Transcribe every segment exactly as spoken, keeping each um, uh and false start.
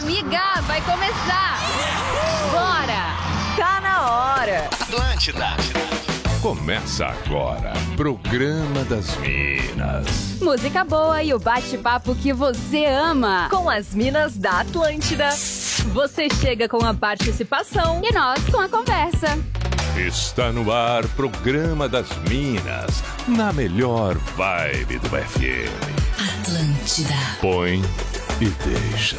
Amiga, vai começar! Bora! Tá na hora! Atlântida! Começa agora, Programa das Minas. Música boa e o bate-papo que você ama. Com as minas da Atlântida. Você chega com a participação E nós com a conversa. Está no ar, Programa das Minas, na melhor vibe do F M. Atlântida. Põe e deixa.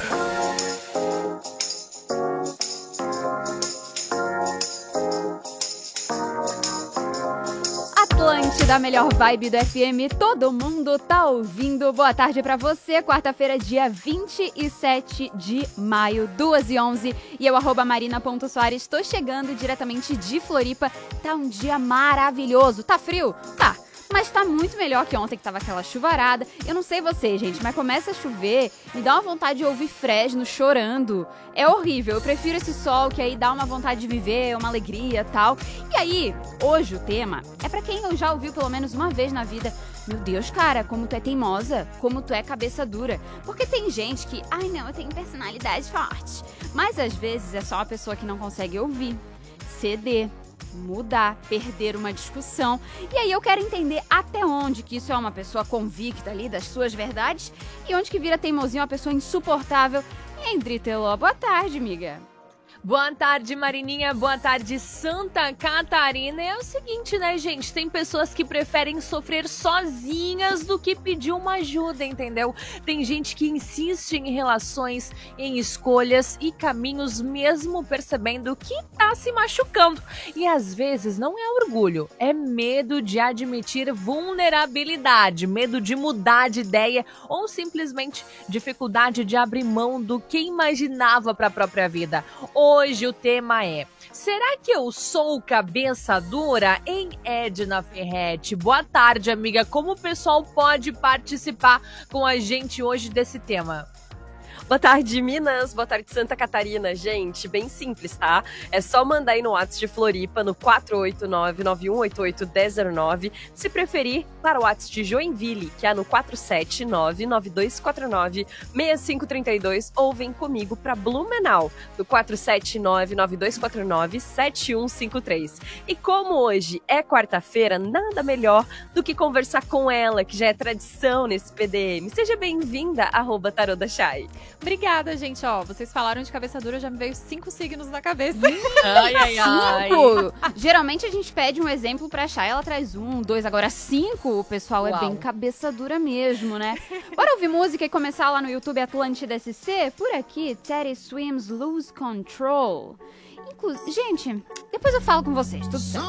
Atlântida, melhor vibe do F M, todo mundo tá ouvindo. Boa tarde pra você, quarta-feira, dia vinte e sete de maio, duas e onze. E eu, arroba marina.soares, estou chegando diretamente de Floripa. Tá um dia maravilhoso. Tá frio? Tá. Mas tá muito melhor que ontem, que tava aquela chuvarada. Eu não sei você, gente, mas começa a chover, me dá uma vontade de ouvir Fresno chorando. É horrível, eu prefiro esse sol, que aí dá uma vontade de viver, uma alegria e tal. E aí, hoje o tema é pra quem já ouviu pelo menos uma vez na vida. Meu Deus, cara, como tu é teimosa, como tu é cabeça dura. Porque tem gente que, ai não, eu tenho personalidade forte. Mas às vezes é só uma pessoa que não consegue ouvir, ceder, mudar, perder uma discussão. E aí eu quero entender até onde que isso é uma pessoa convicta ali das suas verdades e onde que vira teimosinho uma pessoa insuportável. Endri Teló, boa tarde, amiga. Boa tarde, Marininha. Boa tarde, Santa Catarina. É o seguinte, né, gente? Tem pessoas que preferem sofrer sozinhas do que pedir uma ajuda, entendeu? Tem gente que insiste em relações, em escolhas e caminhos mesmo percebendo que tá se machucando. E às vezes não é orgulho, é medo de admitir vulnerabilidade, medo de mudar de ideia ou simplesmente dificuldade de abrir mão do que imaginava para a própria vida. Hoje o tema é: será que eu sou cabeça dura? Em Edna Ferretti. Boa tarde, amiga. Como o pessoal pode participar com a gente hoje desse tema? Boa tarde, Minas. Boa tarde, Santa Catarina. Gente, bem simples, tá? É só mandar aí no WhatsApp de Floripa, no quatro oito nove, nove um oito oito, um zero zero nove. Se preferir, para o WhatsApp de Joinville, que é no quatro sete nove, nove dois quatro nove, seis cinco três dois. Ou vem comigo para Blumenau, no quatro sete nove, nove dois quatro nove, sete um cinco três. E como hoje é quarta-feira, nada melhor do que conversar com ela, que já é tradição nesse P D M. Seja bem-vinda, arroba Tarô da Chay. Obrigada, gente. Ó, vocês falaram de cabeça dura, já me veio cinco signos na cabeça. Ai, ai, ai. Cinco? Geralmente a gente pede um exemplo pra achar, ela traz um, dois, agora cinco, o pessoal Uau. É bem cabeça dura mesmo, né? Bora ouvir música e começar lá no YouTube Atlântida S C? Por aqui, Teddy Swims Lose Control. Inclu- gente, depois eu falo com vocês, tudo certo.